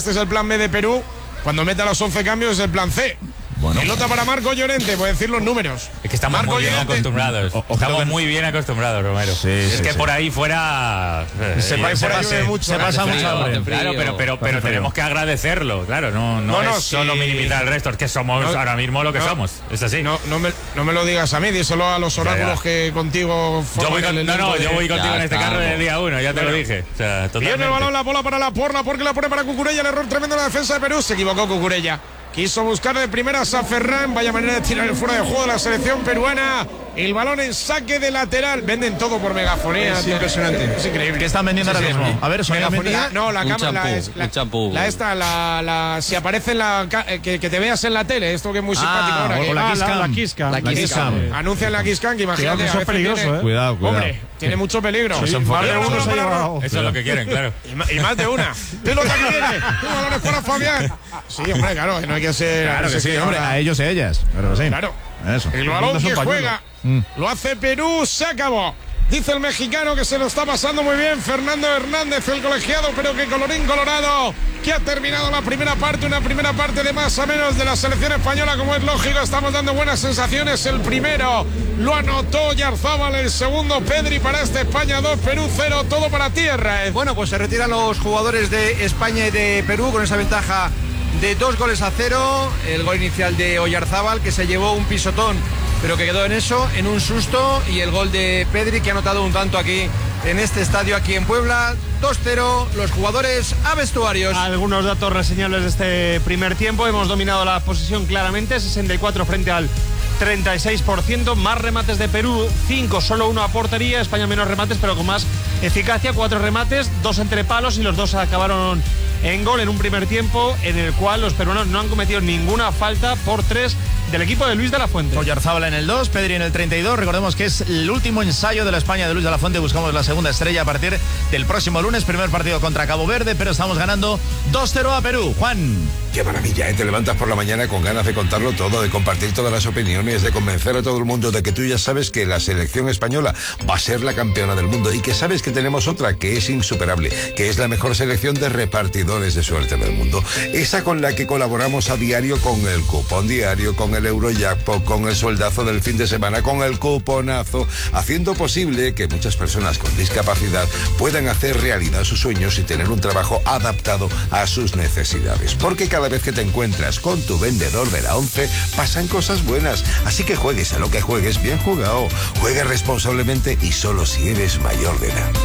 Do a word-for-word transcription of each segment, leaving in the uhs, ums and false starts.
este es el plan B de Perú, cuando meta los once cambios es el plan C. Bueno, pelota para Marco Llorente, por decir los números. Es que estamos Marco muy bien Llorente. acostumbrados. O, estamos muy bien acostumbrados, Romero. Sí, es sí, que sí. por ahí fuera eh, Se, va, se, fuera pase, mucho, se pasa mucho hambre. Claro, pero, pero, pero tenemos que agradecerlo, claro. No, no, No, no, es solo sí. minimizar el resto, es que somos No, ahora mismo lo que no, somos. Es así. No, no, me, no me lo digas a mí, díselo a los oráculos Ya, ya. que contigo Yo voy forman con, el no, no, elenco yo de- voy contigo Ya en este estamos. carro desde el día uno, ya te Bueno. lo dije. O sea, totalmente. Viene el balón, la bola para la Porna, porque la pone para Cucurella, el error tremendo en la defensa de Perú, se equivocó Cucurella. Quiso buscar de primeras a Ferran, vaya manera de tirar el fuera de juego de la selección peruana. El balón en saque de lateral. Venden todo por megafonía. Es impresionante. Es increíble. ¿Qué están vendiendo Sí, ahora sí, mismo? sí. A ver, Megafonía. solamente... No, la Un cámara. La, champú, es- la, un champú. la esta, la, la, si aparece en la. ca- eh, Que, que te veas en la tele, esto que es muy simpático ahora. o que- la Ah, Kiss la, Cam. la Kiss Cam. La La Kiss Kiss Cam. Cam. Anuncia en la Kiss Cam, que imagínate. Cuidado, que a son veces peligrosos, tiene- ¿eh? Cuidado, cuidado. Hombre, tiene mucho peligro. Sí, Más de Algunos uno se ha para llevado. Eso es lo que quieren, claro. y ma- y más de una. Pelota que viene. Y balones para Fabián. Sí, hombre, claro, que no hay que ser. Claro no que sé sí, qué hombre, ahora. a ellos y a ellas. Claro que sí. Claro. Eso. El balón Son que pañuelos. juega. Mm. Lo hace Perú, se acabó. Dice el mexicano que se lo está pasando muy bien Fernando Hernández, el colegiado, pero que colorín colorado, que ha terminado la primera parte, una primera parte de más a menos de la selección española, como es lógico, estamos dando buenas sensaciones. El primero lo anotó Yarzábal, el segundo Pedri para este España dos, Perú cero, todo para tierra. Bueno, pues se retiran los jugadores de España y de Perú con esa ventaja de dos goles a cero. El gol inicial de Oyarzábal, que se llevó un pisotón, pero que quedó en eso, en un susto. Y el gol de Pedri, que ha anotado un tanto aquí en este estadio, aquí en Puebla. dos cero, los jugadores a vestuarios. Algunos datos reseñables de este primer tiempo. Hemos dominado la posesión claramente, sesenta y cuatro frente al treinta y seis por ciento. Más remates de Perú, cinco, solo uno a portería. España menos remates, pero con más eficacia. Cuatro remates, dos entre palos y los dos acabaron en gol en un primer tiempo en el cual los peruanos no han cometido ninguna falta por tres del equipo de Luis de la Fuente. Oyarzábal en el dos, Pedri en el treinta y dos. Recordemos que es el último ensayo de la España de Luis de la Fuente. Buscamos la segunda estrella a partir del próximo lunes. Primer partido contra Cabo Verde, pero estamos ganando dos cero a Perú. Juan. Qué maravilla, ¿eh? Te levantas por la mañana con ganas de contarlo todo, de compartir todas las opiniones, de convencer a todo el mundo de que tú ya sabes que la selección española va a ser la campeona del mundo y que sabes que tenemos otra que es insuperable, que es la mejor selección de repartidores de suerte del mundo. Esa con la que colaboramos a diario con el cupón diario, con el Eurojackpot, con el soldazo del fin de semana, con el cuponazo, haciendo posible que muchas personas con discapacidad puedan hacer realidad sus sueños y tener un trabajo adaptado a sus necesidades. Porque cada vez que te encuentras con tu vendedor de la once, pasan cosas buenas. Así que juegues a lo que juegues, bien jugado. Juegue responsablemente y solo si eres mayor de edad.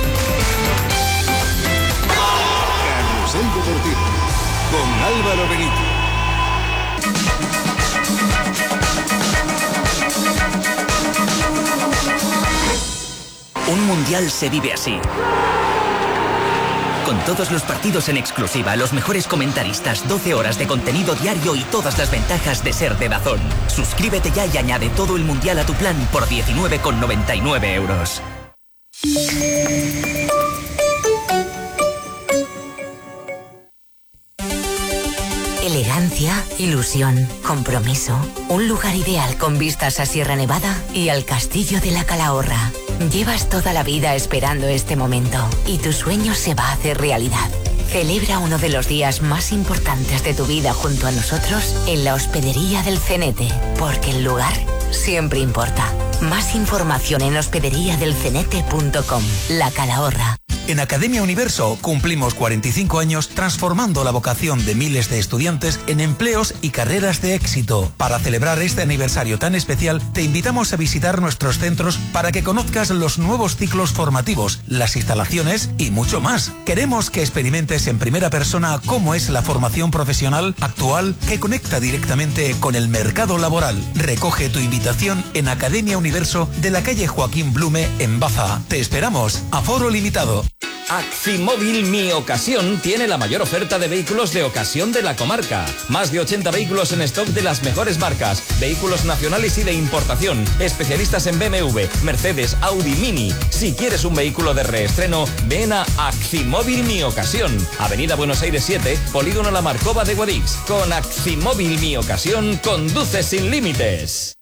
Carrusel Deportivo con Álvaro Benito. Un mundial se vive así. Con todos los partidos en exclusiva, los mejores comentaristas, doce horas de contenido diario y todas las ventajas de ser de DAZN. Suscríbete ya y añade todo el mundial a tu plan por diecinueve con noventa y nueve euros. Elegancia, ilusión, compromiso. Un lugar ideal con vistas a Sierra Nevada y al Castillo de la Calahorra. Llevas toda la vida esperando este momento y tu sueño se va a hacer realidad. Celebra uno de los días más importantes de tu vida junto a nosotros en la Hospedería del Cenete, porque el lugar siempre importa. Más información en hospedería del cenete punto com. La Calahorra. En Academia Universo cumplimos cuarenta y cinco años transformando la vocación de miles de estudiantes en empleos y carreras de éxito. Para celebrar este aniversario tan especial, te invitamos a visitar nuestros centros para que conozcas los nuevos ciclos formativos, las instalaciones y mucho más. Queremos que experimentes en primera persona cómo es la formación profesional actual que conecta directamente con el mercado laboral. Recoge tu invitación en Academia Universo de la calle Joaquín Blume en Baza. Te esperamos. Aforo limitado. Actimóvil Mi Ocasión tiene la mayor oferta de vehículos de ocasión de la comarca. Más de ochenta vehículos en stock de las mejores marcas, vehículos nacionales y de importación, especialistas en B M W, Mercedes, Audi, Mini. Si quieres un vehículo de reestreno, ven a Actimóvil Mi Ocasión. Avenida Buenos Aires siete, Polígono La Marcova de Guadix. Con Actimóvil Mi Ocasión, conduce sin límites.